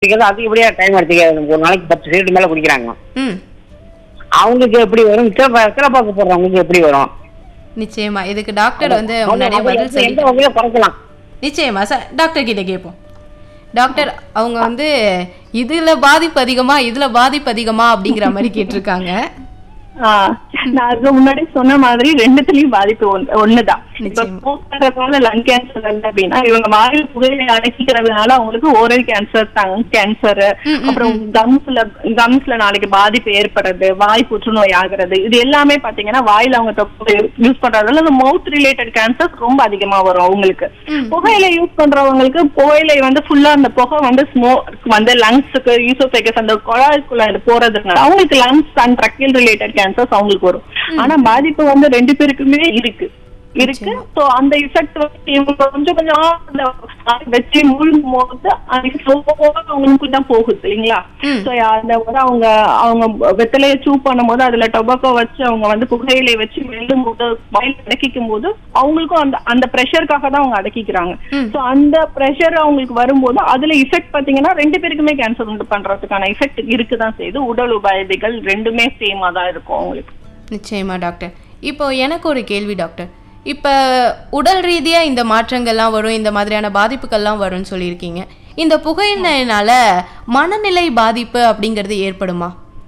குடிக்கிறது அதிகப்படியா டைம் எடுத்துக்காது. ஒரு நாளைக்கு 10 சிகரெட் மேல குடிக்கிறாங்க. அவங்களுக்கு எப்படி வரும்? சிறப்பாக்கு போடுறவங்களுக்கு எப்படி வரும்? நிச்சயமா இதுக்கு டாக்டர் வந்து முன்னாடியே பதில் சொல்லி எந்த வகையில குறைக்கலாம்? நிச்சயமா சார் டாக்டர் கிட்ட கேட்போம். டாக்டர் அவங்க வந்து இதுல பாதிப்பு அதிகமா அப்படிங்கிற மாதிரி கேட்டிருக்காங்க. நான் அதுக்கு முன்னாடி சொன்ன மாதிரி ரெண்டுத்துலயும் பாதிப்பு ஒண்ணுதான். இப்ப ஸ்மோக் பண்றதுனால லங் கேன்சர் இல்லை அப்படின்னா இவங்க வாயில் புகையிலை அடக்கிக்கிறதுனால அவங்களுக்கு ஓரல் கேன்சர், டங் கேன்சர், அப்புறம் கம்ஸ்ல நாளைக்கு பாதிப்பு ஏற்படுறது, வாய் புற்றுநோய் ஆகுறது, இது எல்லாமே பாத்தீங்கன்னா வாயில அவங்க யூஸ் பண்றதுனால அந்த மவுத் ரிலேட்டட் கேன்சர் ரொம்ப அதிகமா வரும் அவங்களுக்கு. புகையிலை யூஸ் பண்றவங்களுக்கு புகையிலை வந்து ஃபுல்லா அந்த புகை வந்து ஸ்மோக் வந்து லங்ஸுக்கு ஈசோஃபேகஸ் அந்த குழாய்க்குள்ள போறதுனால அவங்களுக்கு lungs and tracheal related cancers அவங்களுக்கு வரும். ஆனா பாதிப்பு வந்து 2 பேருக்குமே இருக்கு. சோ அந்த எஃபெக்ட் வந்து இவங்க கொஞ்சம் வச்சு முழுங்கும் போது அவங்களுக்கு தான் போகுது இல்லைங்களா? சோ அந்த அவங்க வெத்தலையை சூ பண்ணும் போது அதுல டொபாக்கோ வச்சு அவங்க வந்து புகையிலை வச்சு வெல்லும் போது வாயில் அடக்கிக்கும் போது அவங்களுக்கும் அந்த ப்ரெஷருக்காக தான் அவங்க அடக்கிக்கிறாங்க. சோ அந்த ப்ரெஷர் அவங்களுக்கு வரும்போது அதுல எஃபெக்ட் பாத்தீங்கன்னா 2 பேருக்குமே கேன்சர் உண்டு பண்றதுக்கான எஃபெக்ட் இருக்குதான் செய்யுது. உடல் உபாதைகள் ரெண்டுமே சேமா தான் இருக்கும் அவங்களுக்கு. நிச்சயமா டாக்டர். இப்போ எனக்கு ஒரு கேள்வி டாக்டர். இப்போ உடல் ரீதியாக இந்த மாற்றங்கள்லாம் வரும், இந்த மாதிரியான பாதிப்புகள்லாம் வரும்னு சொல்லியிருக்கீங்க. இந்த புகையினால மனநிலை பாதிப்பு அப்படிங்கிறது ஏற்படுமா?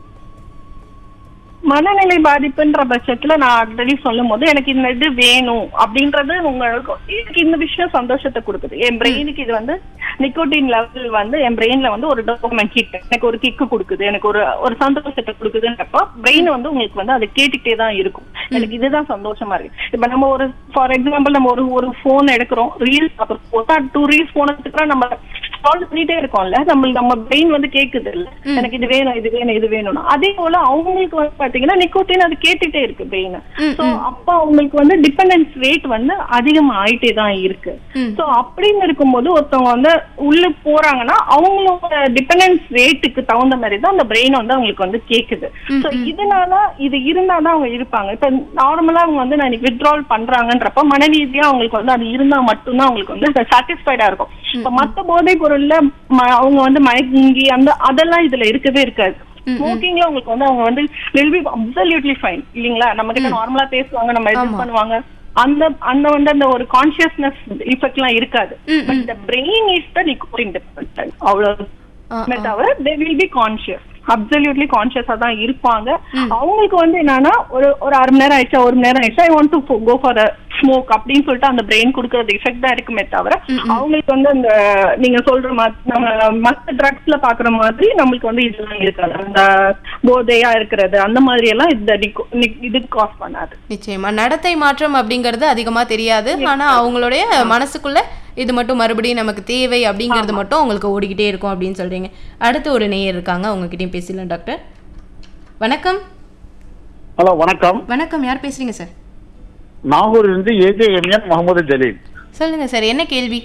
மனநிலை பாதிப்புன்ற பட்சத்துல நான் ஆல்ரெடி சொல்லும் போது எனக்கு இந்த இது வேணும் அப்படின்றது உங்களுக்கு இந்த விஷயம் சந்தோஷத்தை கொடுக்குது. என் பிரெயினுக்கு இது வந்து நிக்கோட்டின் லெவல் வந்து என் பிரெயின்ல வந்து ஒரு டோபமைன் கிக், எனக்கு ஒரு கிக்கு கொடுக்குது, எனக்கு ஒரு சந்தோஷத்தை கொடுக்குதுன்றப்போ பிரெயின் வந்து உங்களுக்கு வந்து அதை கேட்டுக்கிட்டே தான் இருக்கும். எனக்கு இதுதான் சந்தோஷமா இருக்கு. இப்ப நம்ம ஒரு ஃபார் எக்ஸாம்பிள் நம்ம ஒரு போன் எடுக்கிறோம், ரீல்ஸ் அப்புறம் 2 ரீல்ஸ் போனதுக்கு நம்ம ஸ்க்ரால் பண்ணிட்டே இருக்கோம்ல, நம்ம பிரெயின் வந்து கேக்குது இல்ல எனக்கு இது வேணும் இது வேணும் இது வேணும்னா. அதே போல அவங்களுக்கு வந்து பாத்தீங்கன்னா நிக்கோட்டின் அது கேட்டுட்டே இருக்கு பிரெயின். சோ அப்ப அவங்களுக்கு வந்து டிபெண்டன்ஸ் ரேட் வந்து அதிகமா ஆயிட்டே தான் இருக்கு. சோ அப்படின்னு இருக்கும்போது ஒருத்தவங்க வந்து உள்ள போறாங்கன்னா அவங்களோட டிபெண்டன்ஸ் ரேட்டுக்கு தகுந்த மாதிரி தான் அந்த பிரெயின் வந்து அவங்களுக்கு வந்து கேக்குது. சோ இதனால இது இருந்தாதான் அவங்க இருப்பாங்க. இப்ப நார்மலா அவங்க வந்து நான் இன்னைக்கு வித்ட்ரால் பண்றாங்கன்றப்ப மனரீதியா அவங்களுக்கு வந்து அது இருந்தா மட்டும்தான் அவங்களுக்கு வந்து சாட்டிஸ்ஃபைடா இருக்கும். இப்ப மத்த போதை பொருள்ல அவங்க வந்து மயங்கி அதெல்லாம் இதுல இருக்கவே இருக்காது. ஸ்மோக்கிங்ல உங்களுக்கு வந்து அவங்க வந்து will be absolutely fine இல்லீங்களா? நம்ம கிட்ட நார்மலா பேசுவாங்க, நம்ம இது பண்ணுவாங்க, அந்த வந்து அந்த ஒரு கான்சியஸ்னஸ் எஃபெக்ட் எல்லாம் இருக்காது. But the brain is the nicotine dependent அவ்வளவு தவிர they will be conscious, absolutely கான்சியஸா தான் இருப்பாங்க. அவங்களுக்கு வந்து என்னன்னா ஒரு 1/2 மணி நேரம் ஆயிடுச்சா 1 மணி நேரம் ஆயிடுச்சா I want to go for a smoke அப்படின்னு சொல்லிட்டு அந்த பிரெயின் கொடுக்கறது எஃபெக்ட் தான் இருக்குமே தவிர அவங்களுக்கு வந்து அந்த நீங்க சொல்ற மாதிரி நம்ம மற்ற ட்ரக்ஸ்ல பாக்குற மாதிரி நம்மளுக்கு வந்து இதெல்லாம் இருக்காது. அந்த போதையா இருக்கிறது அந்த மாதிரி எல்லாம் இது காஸ் பண்ணாது. நிச்சயமா நடத்தை மாற்றம் அப்படிங்கறது அதிகமா தெரியாது. ஆனா அவங்களுடைய மனசுக்குள்ள இது மட்டும் மறுபடியும் நமக்கு தேவை அப்படிங்கிறது மட்டும் உங்களுக்கு ஓடிக்கிட்டே இருக்கும் அப்படின்னு சொல்றீங்க. அடுத்து ஒரு நேயர் இருக்காங்க, உங்ககிட்டயும் பேசலாம் டாக்டர். வணக்கம். ஹலோ வணக்கம். வணக்கம், யார் பேசுறீங்க சார்? நாகூர் இருந்து ஏஜேஎம்என் முகமது ஜலீல். சொல்லுங்க சார், என்ன கேள்வி?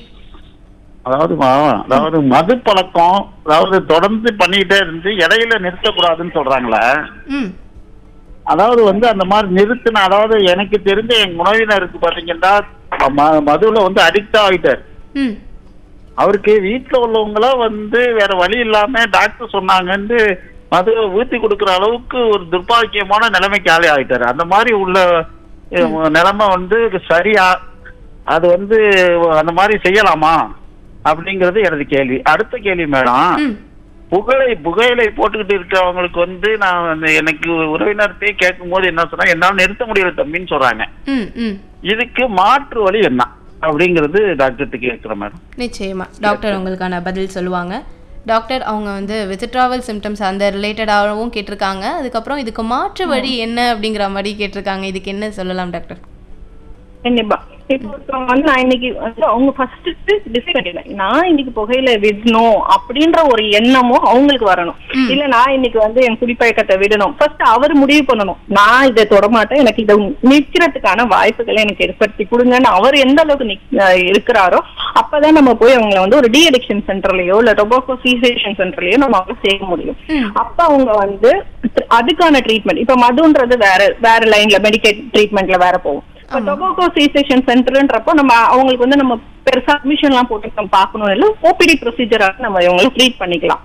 அதாவது மது பழக்கம் அதாவது தொடர்ந்து பண்ணிக்கிட்டே இருந்து இடையில நிறுத்தக்கூடாதுன்னு சொல்றாங்களே. அதாவது வந்து அந்த மாதிரி நிறுத்தின அதாவது எனக்கு தெரிஞ்ச என் உறவினருக்கு பாத்தீங்கன்னா மதுல வந்து அடிக்ட் ஆகிட்டார். அவருக்கு வீட்டுல உள்ளவங்கள வந்து வேற வழி இல்லாம டாக்டர் சொன்னாங்கன்னு மது ஊத்தி கொடுக்குற அளவுக்கு ஒரு துர்பாக்கியமான நிலைமைக்கு ஆளே ஆகிட்டாரு. அந்த மாதிரி உள்ள நிலைமை வந்து சரியா அது வந்து அந்த மாதிரி செய்யலாமா அப்படிங்கறது எனது கேள்வி. அடுத்த கேள்வி மேடம், புகையிலை போட்டுக்கிட்டு இருக்கிறவங்களுக்கு வந்து நான் எனக்கு உறவினர்கிட்டே கேட்கும் போது என்ன சொன்னா என்னால நிறுத்த முடியல தம்பின்னு சொல்றாங்க. இதுக்கு மாற்று வழி என்ன அப்படிங்கிறது டாக்டர் கேட்கிறேன் மேடம். நிச்சயமா டாக்டர் உங்களுக்கான பதில் சொல்லுவாங்க. டாக்டர் அவங்க வந்து வித்ட்ராவல் சிம்டம்ஸ் அந்த ரிலேட்டடாகவும் கேட்டிருக்காங்க. அதுக்கப்புறம் இதுக்கு மாற்று வழி என்ன அப்படிங்கிற மாதிரி கேட்டிருக்காங்க. இதுக்கு என்ன சொல்லலாம் டாக்டர்? கண்டிப்பா. இப்போ வந்து நான் இன்னைக்கு வந்து அவங்க ஃபர்ஸ்ட் டிசைட் பண்ணல நான் இன்னைக்கு புகையில விடணும் அப்படின்ற ஒரு எண்ணமும் அவங்களுக்கு வரணும். இல்ல நான் இன்னைக்கு வந்து என் குடிப்பழக்கத்தை விடணும், ஃபர்ஸ்ட் அவர் முடிவு பண்ணணும். நான் இதை தொடமாட்டேன், எனக்கு இதை நிற்கிறதுக்கான வாய்ப்புகளை எனக்கு ஏற்படுத்தி கொடுங்கன்னு அவர் எந்த அளவுக்கு இருக்கிறாரோ அப்பதான் நம்ம போய் அவங்களை வந்து ஒரு டி அடிக்ஷன் சென்டர்லயோ இல்ல டொபாக்கோ சீசேஷன் சென்டர்லயோ நம்ம அவங்க சேர்க்க முடியும். அப்ப அவங்க வந்து அதுக்கான ட்ரீட்மெண்ட் இப்ப மதுன்றது வேற லைன்ல மெடிக்கேட் ட்ரீட்மெண்ட்ல வேற போகும். இப்ப டொபாக்கோ சீசேஷன் சென்டர்ன்றப்போ நம்ம அவங்களுக்கு வந்து நம்ம பெருசா அட்மிஷன் எல்லாம் போட்டு நம்ம பாக்கணும் இல்ல ஓபிடி ப்ரொசீஜரா நம்ம இவங்களுக்கு ட்ரீட் பண்ணிக்கலாம்.